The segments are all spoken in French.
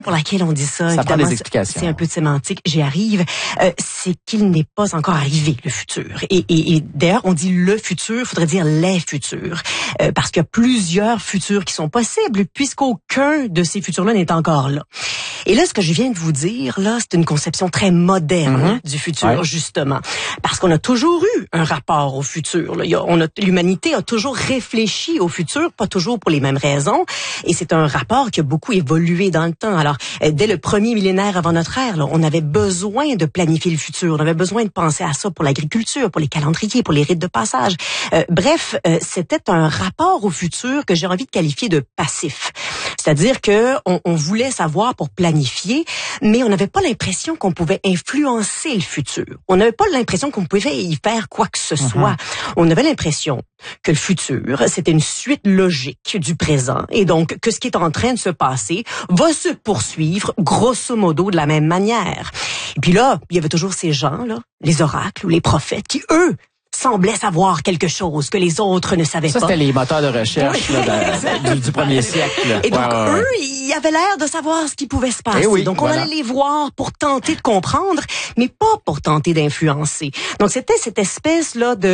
pour laquelle on dit ça, ça prend évidemment, des explications. c'est un peu de sémantique, j'y arrive, c'est qu'il n'est pas encore arrivé, le futur. Et d'ailleurs, on dit le futur, il faudrait dire les futurs, parce qu'il y a plusieurs futurs qui sont possibles, puisqu'aucun de ces futurs-là n'est encore là. Et là, ce que je viens de vous dire, là, c'est une conception très moderne du futur, justement. Parce qu'on a toujours eu un rapport au futur. Là. L'humanité a toujours réfléchi au futur, pas toujours pour les mêmes raisons. Et c'est un rapport qui a beaucoup évolué dans le temps. Alors, dès le premier millénaire avant notre ère, là, on avait besoin de planifier le futur. On avait besoin de penser à ça pour l'agriculture, pour les calendriers, pour les rites de passage. Bref, c'était un rapport au futur que j'ai envie de qualifier de passif. C'est-à-dire que on voulait savoir pour planifier, mais on n'avait pas l'impression qu'on pouvait influencer le futur. On n'avait pas l'impression qu'on pouvait y faire quoi que ce soit. On avait l'impression que le futur, c'était une suite logique du présent, et donc que ce qui est en train de se passer va se poursuivre grosso modo de la même manière. Et puis là, il y avait toujours ces gens, là, les oracles ou les prophètes, qui, eux, semblaient savoir quelque chose que les autres ne savaient pas. Ça, c'était les moteurs de recherche là, du premier siècle. Et donc, eux, ils avaient l'air de savoir ce qui pouvait se passer. Oui, donc, on allait les voir pour tenter de comprendre, mais pas pour tenter d'influencer. Donc, c'était cette espèce-là de...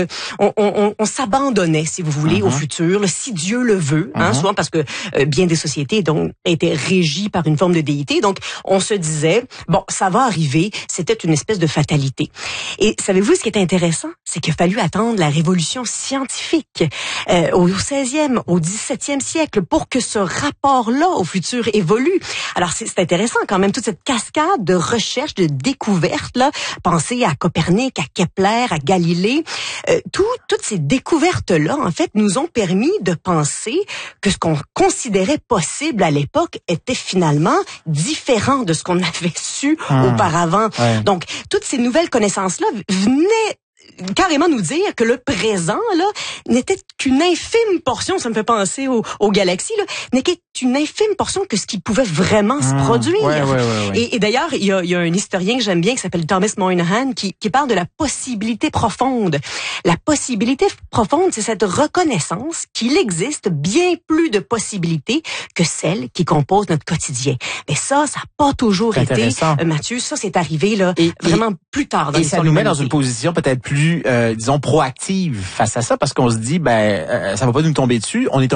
On s'abandonnait, si vous voulez, au futur, là, si Dieu le veut, souvent parce que bien des sociétés donc étaient régies par une forme de déité. Donc, on se disait, bon, ça va arriver. C'était une espèce de fatalité. Et savez-vous ce qui est intéressant? C'est qu'il a fallu attendre la révolution scientifique au 16e, au 17e siècle pour que ce rapport-là au futur évolue. Alors, c'est intéressant quand même, toute cette cascade de recherches, de découvertes, là. Pensez à Copernic, à Kepler, à Galilée. Toutes ces découvertes-là, en fait, nous ont permis de penser que ce qu'on considérait possible à l'époque était finalement différent de ce qu'on avait su auparavant. Donc, toutes ces nouvelles connaissances-là venaient carrément nous dire que le présent là n'était qu'une infime portion, ça me fait penser aux galaxies là, n'était qu'une infime portion que ce qui pouvait vraiment se produire. Et d'ailleurs, il y a un historien que j'aime bien qui s'appelle Thomas Moynihan qui parle de la possibilité profonde. La possibilité profonde, c'est cette reconnaissance qu'il existe bien plus de possibilités que celles qui composent notre quotidien. Mais ça n'a pas toujours été, Mathieu, ça c'est arrivé là vraiment plus tard dans l'histoire de l'humanité. Et ça nous met dans une position peut-être plus disons proactive face à ça, parce qu'on se dit ça va pas nous tomber dessus, on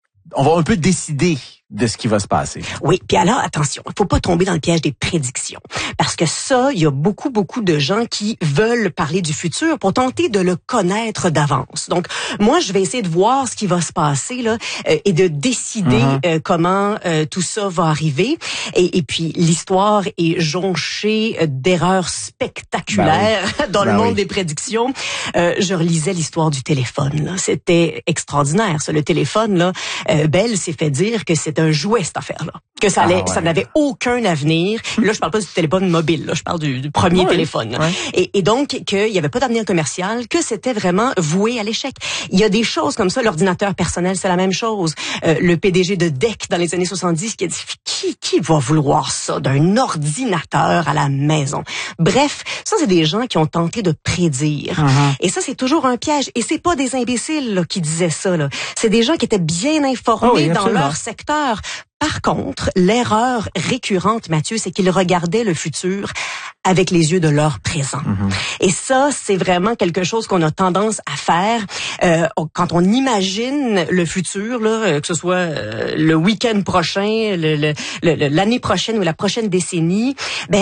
va un peu décider de ce qui va se passer. Oui, puis alors attention, il faut pas tomber dans le piège des prédictions, parce que ça, il y a beaucoup de gens qui veulent parler du futur pour tenter de le connaître d'avance. Donc moi, je vais essayer de voir ce qui va se passer là et de décider comment tout ça va arriver. Et puis l'histoire est jonchée d'erreurs spectaculaires dans le monde des prédictions. Je relisais l'histoire du téléphone là, c'était extraordinaire ça. Le téléphone là, Bell s'est fait dire que c'était un jouet cette affaire-là, que ça n'avait aucun avenir. Là, je parle pas du téléphone mobile, là, je parle du premier téléphone. Et donc qu'il y avait pas d'avenir commercial, que c'était vraiment voué à l'échec. Il y a des choses comme ça, l'ordinateur personnel, c'est la même chose. Le PDG de DEC dans les années 70 qui a dit qui va vouloir ça d'un ordinateur à la maison. Bref, ça c'est des gens qui ont tenté de prédire. Et ça c'est toujours un piège. Et c'est pas des imbéciles là, qui disaient ça là. C'est des gens qui étaient bien informés dans leur secteur. Par contre, l'erreur récurrente, Mathieu, c'est qu'ils regardaient le futur avec les yeux de leur présent. Et ça, c'est vraiment quelque chose qu'on a tendance à faire quand on imagine le futur, là, que ce soit le week-end prochain, l'année prochaine ou la prochaine décennie.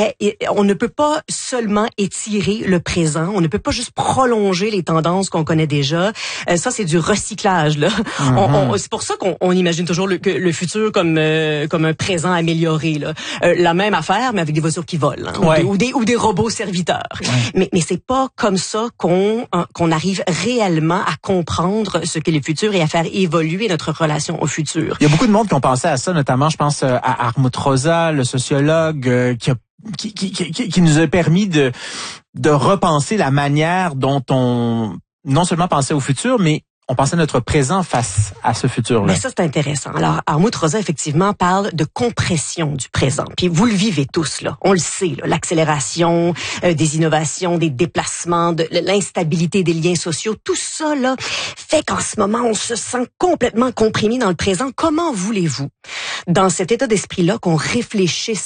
On ne peut pas seulement étirer le présent, on ne peut pas juste prolonger les tendances qu'on connaît déjà. Ça, c'est du recyclage, là. C'est pour ça qu'on imagine toujours le futur comme un présent amélioré, là. La même affaire, mais avec des voitures qui volent, hein, ou des robots serviteurs. Mais c'est pas comme ça qu'on arrive réellement à comprendre ce qu'est le futur et à faire évoluer notre relation au futur. Il y a beaucoup de monde qui ont pensé à ça, notamment, je pense à Armut Rosa, le sociologue, qui nous a permis de repenser la manière dont on non seulement pensait au futur, mais on pensait notre présent face à ce futur-là. Mais ça, c'est intéressant. Alors, Armut Rosa, effectivement, parle de compression du présent. Puis vous le vivez tous, là. On le sait, là. L'accélération des innovations, des déplacements, de l'instabilité des liens sociaux, tout ça, là, fait qu'en ce moment, on se sent complètement comprimé dans le présent. Comment voulez-vous, dans cet état d'esprit-là, qu'on réfléchisse